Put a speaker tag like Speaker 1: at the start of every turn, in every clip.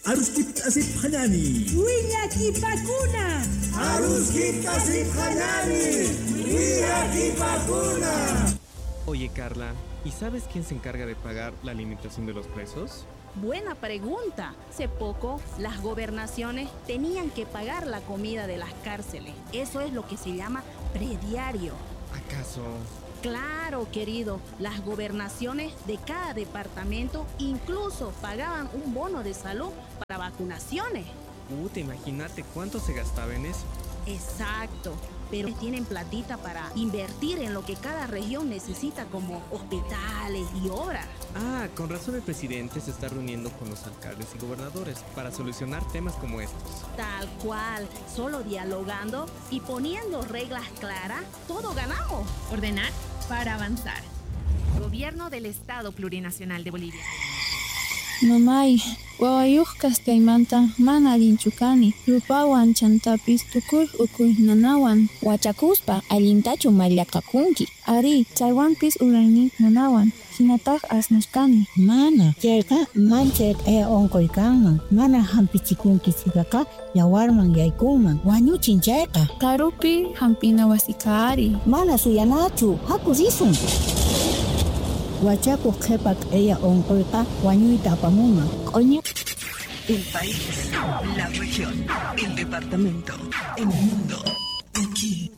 Speaker 1: Aruskip Asip Hanani.
Speaker 2: Wiñaki Pakuna.
Speaker 3: Aruskip Asip Hanani. Wiñaki Pakuna.
Speaker 4: Oye, Carla, ¿y sabes quién se encarga de pagar la alimentación de los presos?
Speaker 5: Buena pregunta. Hace poco, las gobernaciones tenían que pagar la comida de las cárceles. Eso es lo que se llama prediario.
Speaker 4: ¿Acaso?
Speaker 5: Claro, querido. Las gobernaciones de cada departamento incluso pagaban un bono de salud para vacunaciones.
Speaker 4: Imagínate cuánto se gastaba en eso.
Speaker 5: Exacto. Pero tienen platita para invertir en lo que cada región necesita, como hospitales y obras.
Speaker 4: Con razón el presidente se está reuniendo con los alcaldes y gobernadores para solucionar temas como estos.
Speaker 5: Tal cual, solo dialogando y poniendo reglas claras, todo ganamos.
Speaker 6: Ordenar para avanzar. Gobierno del Estado Plurinacional de Bolivia.
Speaker 7: Mamay, wawayuqkas kaymanta mana allinchukani. Rupawan chantapis tukur ukuy nanawan.
Speaker 8: Wachakuspa allintachu mallakakunki.
Speaker 7: Ari, chaywanpis urayni nanawan. Hinataq asnushkani.
Speaker 9: Mana, chayqa manchayq onkoykanman. Mana hampichikunki sigaqa yawarman yaykunman. Wañuchin chayqa.
Speaker 7: Karupi hampina wasika ari.
Speaker 9: Mana suyanachu, haku risun. Huachaco Jepac ella oncolta, Guañuita Pamuma, coño.
Speaker 10: El país, la región, el departamento, el mundo, aquí.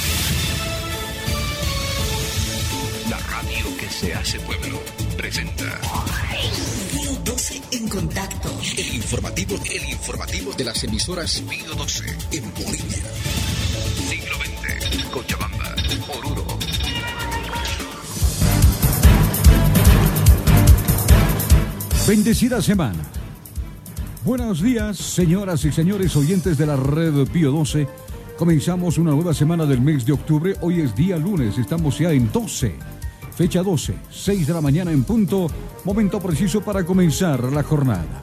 Speaker 11: La radio que se hace pueblo presenta
Speaker 10: Pío 12 en contacto.
Speaker 11: El informativo de las emisoras Pío 12 en Bolivia. Siglo XX, Cochabamba, Oruro.
Speaker 12: Bendecida semana. Buenos días, señoras y señores oyentes de la red Pío 12. Comenzamos una nueva semana del mes de octubre. Hoy es día lunes, estamos ya en 12. Fecha 12, 6 de la mañana en punto. Momento preciso para comenzar la jornada.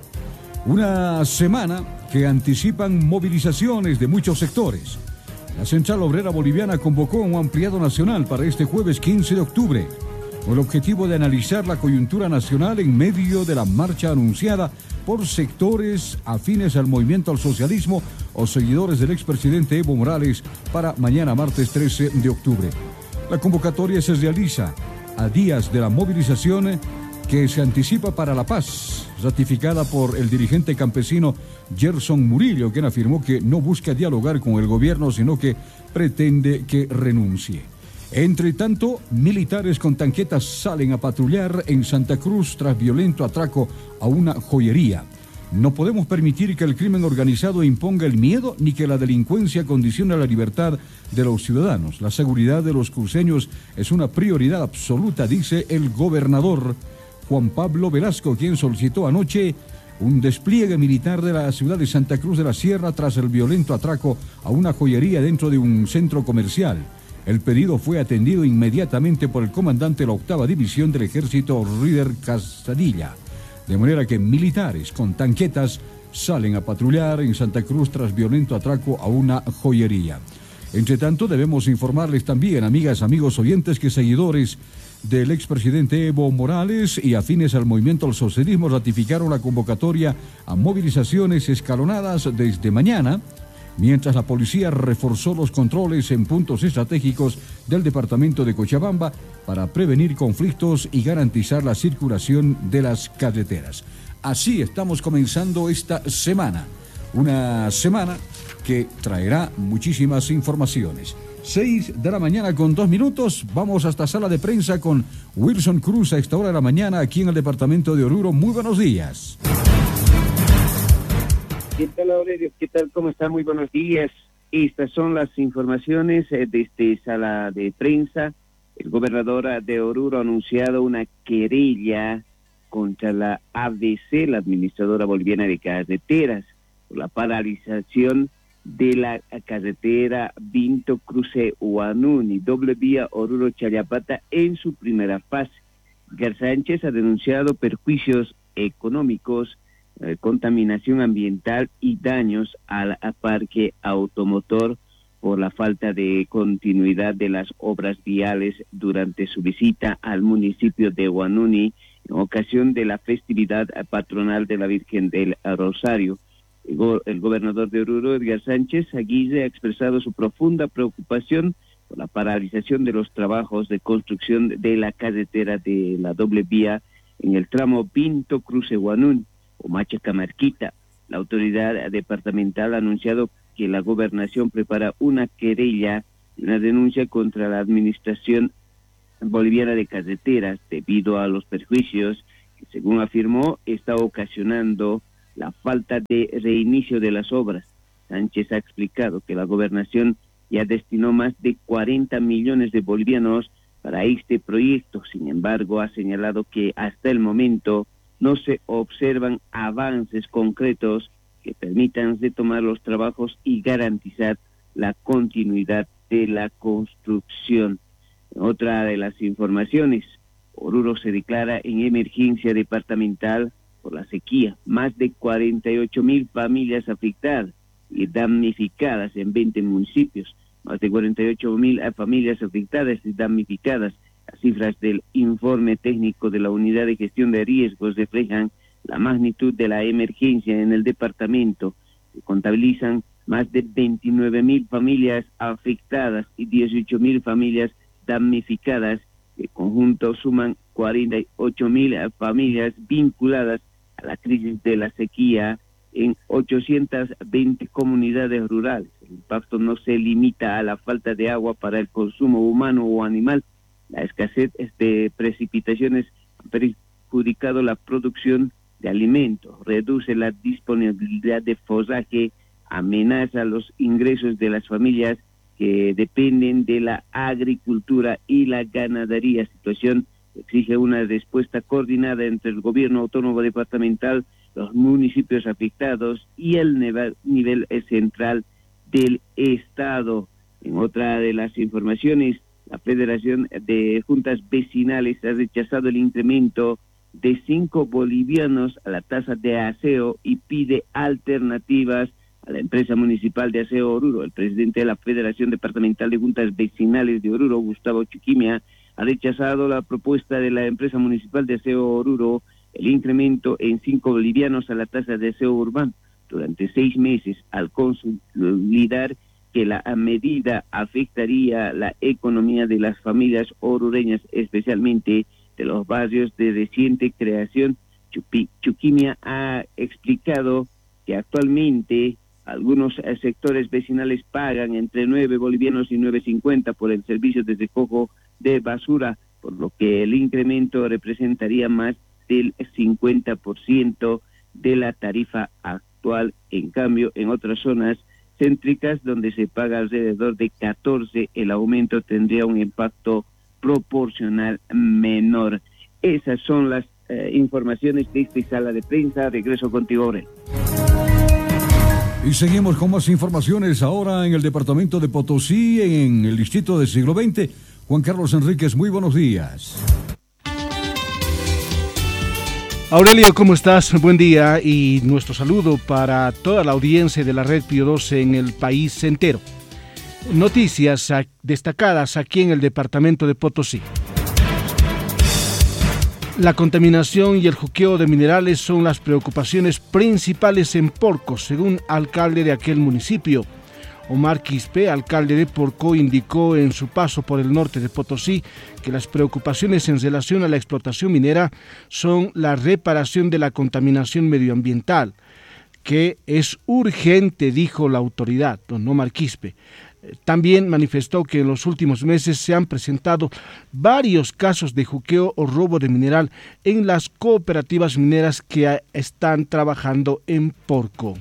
Speaker 12: Una semana que anticipan movilizaciones de muchos sectores. La Central Obrera Boliviana convocó un ampliado nacional para este jueves 15 de octubre. Con el objetivo de analizar la coyuntura nacional en medio de la marcha anunciada por sectores afines al movimiento al socialismo o seguidores del expresidente Evo Morales para mañana martes 13 de octubre. La convocatoria se realiza a días de la movilización que se anticipa para la paz, ratificada por el dirigente campesino Gerson Murillo, quien afirmó que no busca dialogar con el gobierno, sino que pretende que renuncie. Entre tanto, militares con tanquetas salen a patrullar en Santa Cruz tras violento atraco a una joyería. No podemos permitir que el crimen organizado imponga el miedo ni que la delincuencia condicione la libertad de los ciudadanos. La seguridad de los cruceños es una prioridad absoluta, dice el gobernador Juan Pablo Velasco, quien solicitó anoche un despliegue militar de la ciudad de Santa Cruz de la Sierra tras el violento atraco a una joyería dentro de un centro comercial. El pedido fue atendido inmediatamente por el comandante de la 8ª División del Ejército, Rider Casadilla. De manera que militares con tanquetas salen a patrullar en Santa Cruz tras violento atraco a una joyería. Entre tanto, debemos informarles también, amigas, amigos oyentes, que seguidores del expresidente Evo Morales y afines al movimiento al socialismo ratificaron la convocatoria a movilizaciones escalonadas desde mañana, mientras la policía reforzó los controles en puntos estratégicos del departamento de Cochabamba para prevenir conflictos y garantizar la circulación de las carreteras. Así estamos comenzando esta semana, una semana que traerá muchísimas informaciones. 6 de la mañana con 2 minutos, vamos hasta sala de prensa con Wilson Cruz a esta hora de la mañana aquí en el departamento de Oruro. Muy buenos días.
Speaker 13: ¿Qué tal, Aurelio? ¿Qué tal? ¿Cómo están? Muy buenos días. Estas son las informaciones desde sala de prensa. El gobernador de Oruro ha anunciado una querella contra la ABC, la Administradora Boliviana de Carreteras, por la paralización de la carretera Vinto Cruce Huanuni, doble vía Oruro-Challapata en su primera fase. Gar Sánchez ha denunciado perjuicios económicos, contaminación ambiental y daños al parque automotor por la falta de continuidad de las obras viales durante su visita al municipio de Huanuni en ocasión de la festividad patronal de la Virgen del Rosario. El gobernador de Oruro, Edgar Sánchez Aguirre, ha expresado su profunda preocupación por la paralización de los trabajos de construcción de la carretera de la doble vía en el tramo Pinto Cruce Guanún o Machacamarquita. La autoridad departamental ha anunciado que la gobernación prepara una querella, una denuncia contra la administración boliviana de carreteras debido a los perjuicios que, según afirmó, está ocasionando la falta de reinicio de las obras. Sánchez ha explicado que la gobernación ya destinó más de 40 millones de bolivianos para este proyecto. Sin embargo, ha señalado que hasta el momento no se observan avances concretos que permitan retomar los trabajos y garantizar la continuidad de la construcción. Otra de las informaciones, Oruro se declara en emergencia departamental por la sequía. Más de 48,000 familias afectadas y damnificadas en 20 municipios. Más de 48,000 familias afectadas y damnificadas. Las cifras del informe técnico de la Unidad de Gestión de Riesgos reflejan la magnitud de la emergencia en el departamento. Se contabilizan más de 29,000 familias afectadas y 18,000 familias damnificadas. De conjunto suman 48,000 familias vinculadas a la crisis de la sequía en 820 comunidades rurales. El impacto no se limita a la falta de agua para el consumo humano o animal. La escasez de precipitaciones ha perjudicado la producción de alimentos, reduce la disponibilidad de forraje, amenaza los ingresos de las familias que dependen de la agricultura y la ganadería. Situación que exige una respuesta coordinada entre el gobierno autónomo departamental, los municipios afectados y el nivel central del Estado. En otra de las informaciones, la Federación de Juntas Vecinales ha rechazado el incremento de 5 bolivianos a la tasa de aseo y pide alternativas a la empresa municipal de aseo Oruro. El presidente de la Federación Departamental de Juntas Vecinales de Oruro, Gustavo Chuquimia, ha rechazado la propuesta de la empresa municipal de aseo Oruro, el incremento en 5 bolivianos a la tasa de aseo urbano durante 6 meses, al consolidar que la medida afectaría la economía de las familias orureñas, especialmente de los barrios de reciente creación. Chuquimia ha explicado que actualmente algunos sectores vecinales pagan entre 9 bolivianos y 9.50 por el servicio de recojo de basura, por lo que el incremento representaría más del 50% de la tarifa actual. En cambio, en otras zonas céntricas donde se paga alrededor de 14, el aumento tendría un impacto proporcional menor. Esas son las informaciones de esta sala de prensa. Regreso contigo, Aurel.
Speaker 12: Y seguimos con más informaciones ahora en el departamento de Potosí, en el distrito del Siglo XX. Juan Carlos Enríquez, muy buenos días.
Speaker 14: Aurelio, ¿cómo estás? Buen día y nuestro saludo para toda la audiencia de la Red Pío 12 en el país entero. Noticias destacadas aquí en el departamento de Potosí. La contaminación y el juqueo de minerales son las preocupaciones principales en Porco, según alcalde de aquel municipio. Omar Quispe, alcalde de Porco, indicó en su paso por el norte de Potosí que las preocupaciones en relación a la explotación minera son la reparación de la contaminación medioambiental, que es urgente, dijo la autoridad, don Omar Quispe. También manifestó que en los últimos meses se han presentado varios casos de juqueo o robo de mineral en las cooperativas mineras que están trabajando en Porco.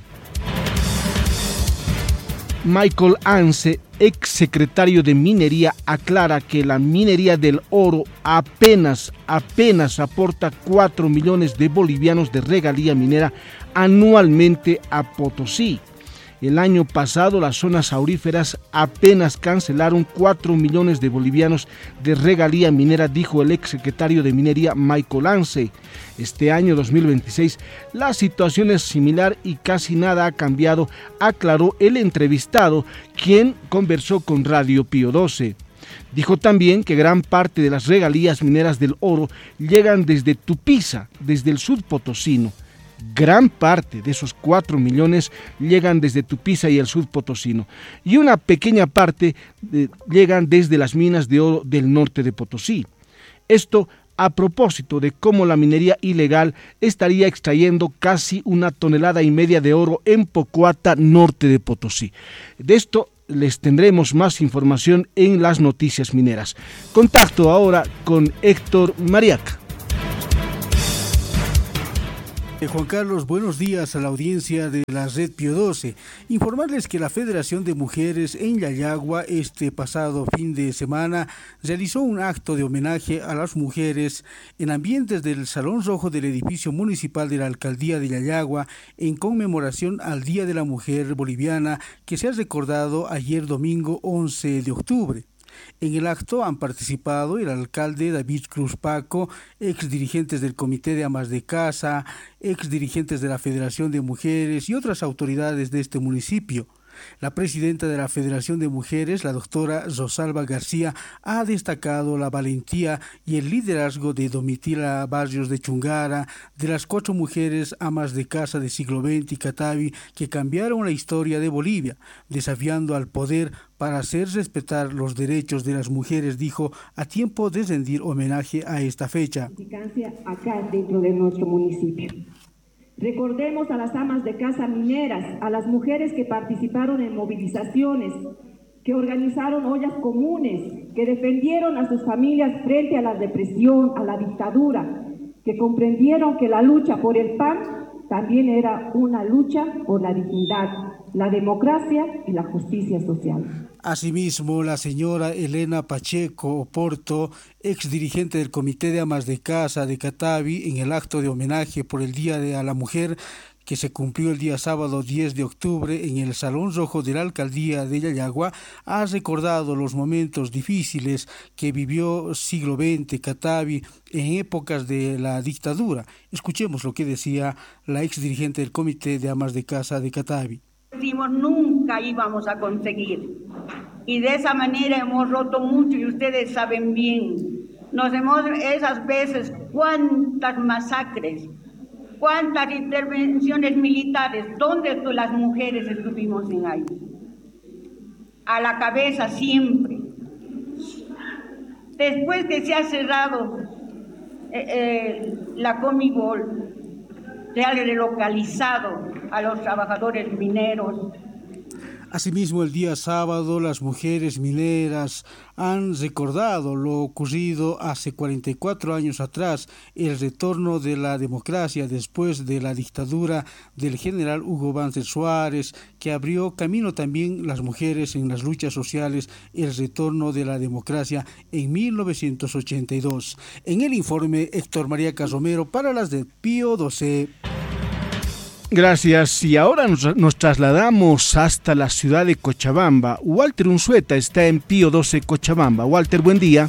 Speaker 14: Michael Anse, exsecretario de Minería, aclara que la minería del oro apenas aporta 4 millones de bolivianos de regalía minera anualmente a Potosí. El año pasado las zonas auríferas apenas cancelaron 4 millones de bolivianos de regalía minera, dijo el exsecretario de Minería Michael Anse. Este año 2026 la situación es similar y casi nada ha cambiado, aclaró el entrevistado, quien conversó con Radio Pío 12. Dijo también que gran parte de las regalías mineras del oro llegan desde Tupiza, desde el sur potosino. Gran parte de esos 4 millones llegan desde Tupiza y el sur potosino. Y una pequeña parte llegan desde las minas de oro del norte de Potosí. Esto a propósito de cómo la minería ilegal estaría extrayendo casi 1,5 toneladas de oro en Pocuata, norte de Potosí. De esto les tendremos más información en las noticias mineras. Contacto ahora con Héctor Mariaca.
Speaker 15: Juan Carlos, buenos días a la audiencia de la Red Pío 12. Informarles que la Federación de Mujeres en Yayagua este pasado fin de semana realizó un acto de homenaje a las mujeres en ambientes del Salón Rojo del edificio municipal de la Alcaldía de Yayagua en conmemoración al Día de la Mujer Boliviana que se ha recordado ayer domingo 11 de octubre. En el acto han participado el alcalde David Cruz Paco, ex dirigentes del Comité de Amas de Casa, ex dirigentes de la Federación de Mujeres y otras autoridades de este municipio. La presidenta de la Federación de Mujeres, la doctora Rosalba García, ha destacado la valentía y el liderazgo de Domitila Barrios de Chungara, de las 4 mujeres amas de casa del siglo XX y Catavi que cambiaron la historia de Bolivia, desafiando al poder para hacer respetar los derechos de las mujeres, dijo, a tiempo de rendir homenaje a esta fecha.
Speaker 2: Acá dentro de nuestro municipio. Recordemos a las amas de casa mineras, a las mujeres que participaron en movilizaciones, que organizaron ollas comunes, que defendieron a sus familias frente a la represión, a la dictadura, que comprendieron que la lucha por el pan también era una lucha por la dignidad, la democracia y la justicia social.
Speaker 15: Asimismo, la señora Elena Pacheco Oporto, ex dirigente del Comité de Amas de Casa de Catavi, en el acto de homenaje por el Día de la Mujer que se cumplió el día sábado 10 de octubre en el Salón Rojo de la Alcaldía de Yayagua, ha recordado los momentos difíciles que vivió siglo XX Catavi en épocas de la dictadura. Escuchemos lo que decía la ex dirigente del Comité de Amas de Casa de Catavi.
Speaker 16: Nunca íbamos a conseguir y de esa manera hemos roto mucho y ustedes saben bien, esas veces cuántas masacres, cuántas intervenciones militares, donde las mujeres estuvimos en ahí, a la cabeza siempre. Después que se ha cerrado la Comibol, se ha relocalizado a los trabajadores mineros.
Speaker 15: Asimismo, el día sábado, las mujeres mineras han recordado lo ocurrido hace 44 años atrás, el retorno de la democracia después de la dictadura del general Hugo Banzer Suárez, que abrió camino también las mujeres en las luchas sociales, el retorno de la democracia en 1982. En el informe, Héctor Mariaca Romero para las de Pío 12.
Speaker 14: Gracias. Y ahora nos trasladamos hasta la ciudad de Cochabamba. Walter Unzueta está en Pío 12 Cochabamba. Walter, buen día.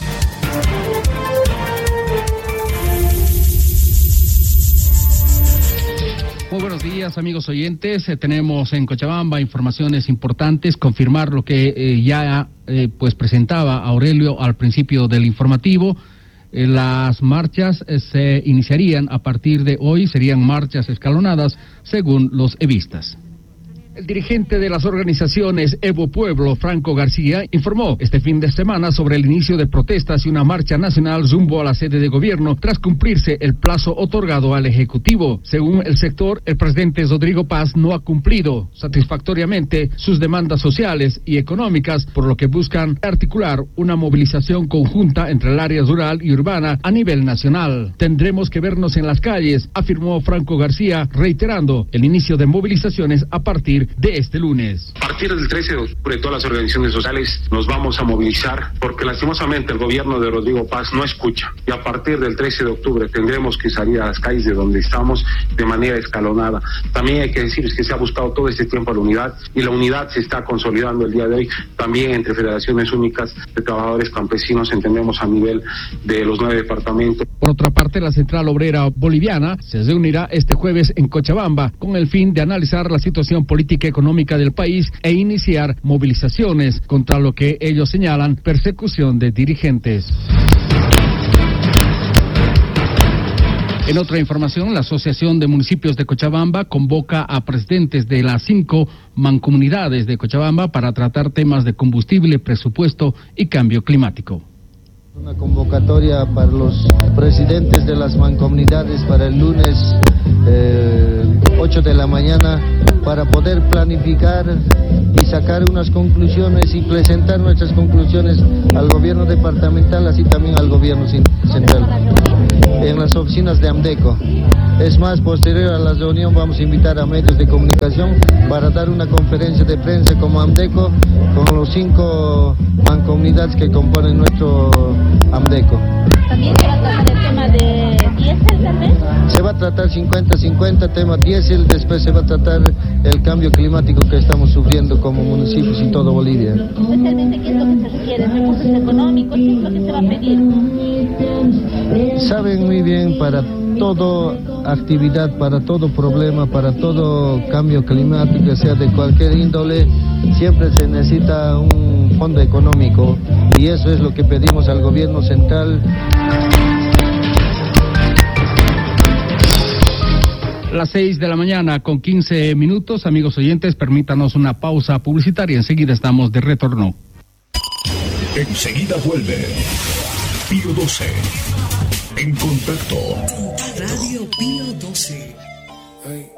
Speaker 17: Muy buenos días, amigos oyentes. Tenemos en Cochabamba informaciones importantes. Confirmar lo que ya presentaba Aurelio al principio del informativo. Las marchas se iniciarían a partir de hoy, serían marchas escalonadas, según los evistas. El dirigente de las organizaciones Evo Pueblo, Franco García, informó este fin de semana sobre el inicio de protestas y una marcha nacional rumbo a la sede de gobierno tras cumplirse el plazo otorgado al Ejecutivo. Según el sector, el presidente Rodrigo Paz no ha cumplido satisfactoriamente sus demandas sociales y económicas, por lo que buscan articular una movilización conjunta entre el área rural y urbana a nivel nacional. Tendremos que vernos en las calles, afirmó Franco García, reiterando el inicio de movilizaciones a partir de este lunes.
Speaker 18: A partir del 13 de octubre, todas las organizaciones sociales nos vamos a movilizar porque lastimosamente el gobierno de Rodrigo Paz no escucha, y a partir del 13 de octubre tendremos que salir a las calles de donde estamos de manera escalonada. También hay que decir que se ha buscado todo este tiempo la unidad, y la unidad se está consolidando el día de hoy también entre federaciones únicas de trabajadores campesinos, entendemos a nivel de los 9 departamentos.
Speaker 17: Por otra parte, la Central Obrera Boliviana se reunirá este jueves en Cochabamba con el fin de analizar la situación política política económica del país e iniciar movilizaciones contra lo que ellos señalan persecución de dirigentes. En otra información, la Asociación de Municipios de Cochabamba convoca a presidentes de las 5 mancomunidades de Cochabamba para tratar temas de combustible, presupuesto y cambio climático.
Speaker 19: Una convocatoria para los presidentes de las mancomunidades para el lunes 8 de la mañana para poder planificar y sacar unas conclusiones y presentar nuestras conclusiones al gobierno departamental, así también al gobierno central, en las oficinas de AMDECO. Es más, posterior a la reunión vamos a invitar a medios de comunicación para dar una conferencia de prensa como AMDECO con los 5 mancomunidades que componen nuestro AMDECO.
Speaker 20: ¿También se va a tratar el tema de diésel tal vez?
Speaker 19: Se va a tratar 50-50 tema diésel, después se va a tratar el cambio climático que estamos sufriendo como municipios y todo Bolivia.
Speaker 20: Especialmente, ¿qué es lo que se requiere? ¿Recursos económicos? ¿Qué es lo que se va a pedir?
Speaker 19: Saben muy bien, para toda actividad, para todo problema, para todo cambio climático, sea de cualquier índole, siempre se necesita un fondo económico y eso es lo que pedimos al gobierno central.
Speaker 17: Las 6 de la mañana con 15 minutos, amigos oyentes, permítanos una pausa publicitaria, enseguida estamos de retorno.
Speaker 11: Enseguida vuelve Pío 12. En contacto.
Speaker 10: Radio Pío 12.